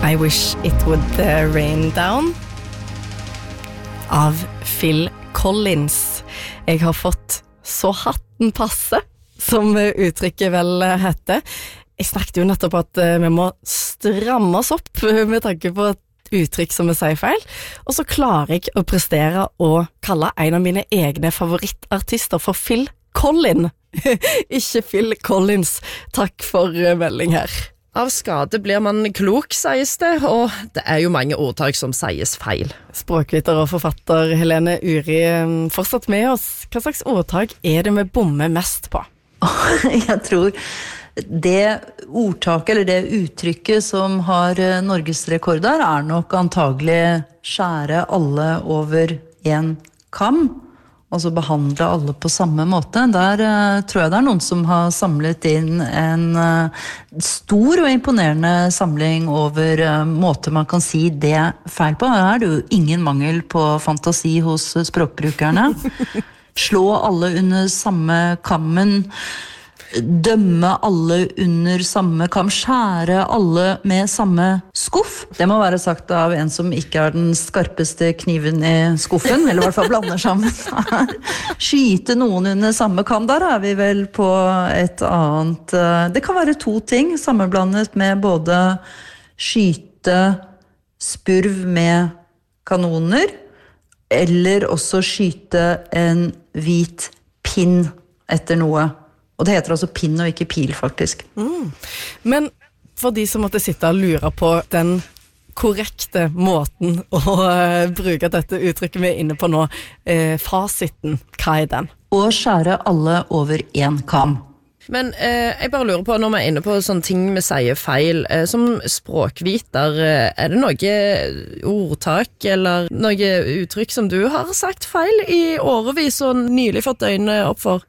I Wish It Would Rain Down av Phil Collins. Jeg har fått så hatten passe, som uttrykket vel heter. Jeg snakket jo nettopp at vi må stramme oss opp med tanke på et uttrykk som vi sier feil, og så klarer jeg å prestere å kalle en av mine egne favorittartister for Phil Collins. Ikke Phil Collins. Takk for melding her. Av skade blir man klok, sies det, og det jo mange ordtak som sies feil. Språkviter og forfatter Helene Uri, fortsatt med oss. Hva slags ordtak det vi bommer mest på? Jeg tror det ordtaket, eller det uttrykket som har norgesrekord der, nok antagelig skjære alle over en kam. Altså behandle alle på samme måte. Der tror jeg det noen som har samlet inn en stor og imponerende samling over måter man kan si det feil på. Her det jo ingen mangel på fantasi hos språkbrukerne. Slå alle under samme kammen, dømme alle under samme kam, skjære alle med samme skuff. Det må være sagt av en som ikke den skarpeste kniven i skuffen, eller i hvert fall blander sammen. Skyte noen under samme kam, der vi vel på et annet. Det kan være to ting, sammenblandet med både skyte spurv med kanoner, eller også skyte en hvit pinn etter noe. Og det heter altså pinn og ikke pil, faktisk. Men for de som måtte sitte og lure på den korrekte måten å bruke dette uttrykket vi inne på nå, fasiten, hva den? Å skjære alle over en kam. Men jeg bare lurer på, når vi inne på sånne ting vi sier feil, som språkviter, det noe ordtak eller noe uttrykk som du har sagt feil i årevis og nylig fått øynene opp for?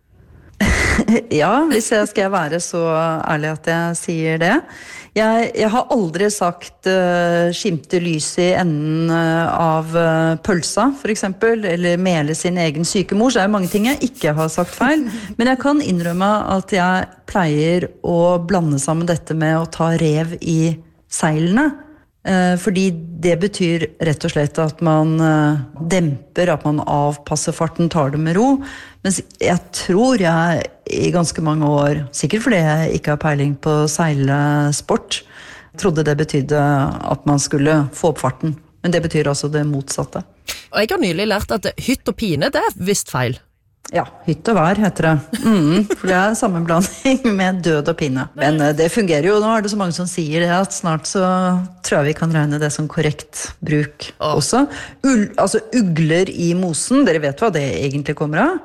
Ja, hvis jeg skal være så ærlig at jeg sier det. Jeg har aldri sagt skimte lys i enden av pølsa, for eksempel, eller mele sin egen sykemor, så det mange ting jeg ikke har sagt feil. Men jeg kan innrømme at jeg pleier å blande sammen dette med å ta rev i seilene. Fordi det betyr rett og slett at man demper, at man avpasser farten, tar det med ro. Men jeg tror jeg i ganske mange år, sikkert fordi jeg ikke har peiling på seilesport, trodde det betydde at man skulle få opp farten. Men det betyr altså det motsatte. Og jeg har nylig lært at hytt og pine, det visst feil. Ja, hytt og vær heter det. For det sammenblanding med død og pine. Men det fungerer jo, nå det så mange som sier det, at snart så tror jeg vi kan regne det som korrekt bruk også. Altså ugler i mosen, dere vet hva det egentlig kommer av?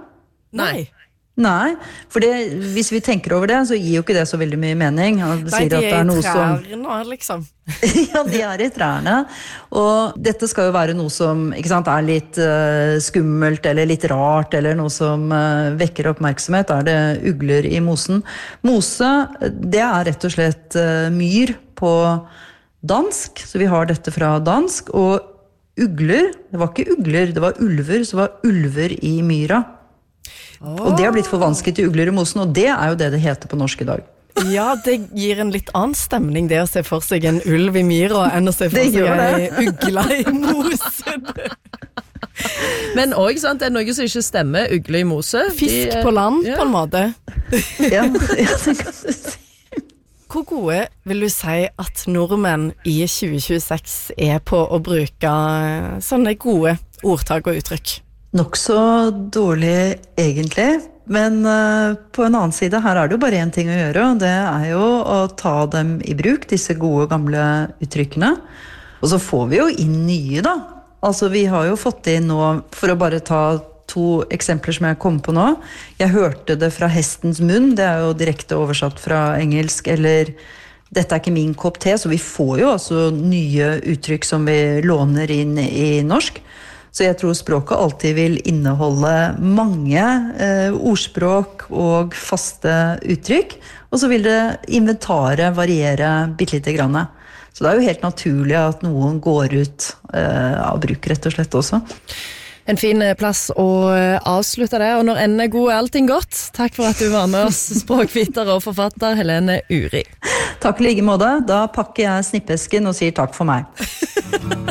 Nei, for det, hvis vi tenker over det, så gir jo ikke det så veldig mye mening. Nei, de i trærne, liksom. Ja, de i trærne. Og dette skal jo være noe som, ikke sant, litt skummelt, eller litt rart, eller noe som vekker oppmerksomhet. Det ugler i mosen? Mose, det rett og slett myr på dansk, så vi har dette fra dansk. Og ugler, det var ikke ugler, det var ulver, så det var ulver i myra. Og det har blitt forvansket i ugler i mosen, og det jo det det heter på norsk i dag. Ja, det gir en litt annen stemning det å se for seg en ulv i myra enn å se for seg en ugle i mosen. Men også, sant, det noe som ikke stemmer, ugle i mose. Fisk på land, på en måte. Ja, det kan du si. Hvor gode vil du si at nordmenn i 2026 på å bruke sånne gode ordtak og uttrykk? Nok så dårlig egentlig, men på en annen side, her det jo bare en ting å gjøre, og det jo å ta dem i bruk, disse gode gamle uttrykkene. Og så får vi jo inn nye da. Altså vi har jo fått inn nå, for å bare ta to eksempler som jeg kom på nå. Jeg hørte det fra hestens munn, det jo direkte oversatt fra engelsk, eller dette ikke min kopp te, så vi får jo altså nye uttrykk som vi låner inn i norsk. Så jeg tror språket alltid vil inneholde mange ordspråk og faste uttrykk, og så vil det inventaret variere bitte lite grann. Så det jo helt naturlig at noen går ut av bruk rett og slett også. En fin plass å avslutte det, og når enden er god, er allting godt. Takk for at du var med oss, språkviter og forfatter Helene Uri. Takk i like måte. Da pakker jeg snippesken og sier takk for meg.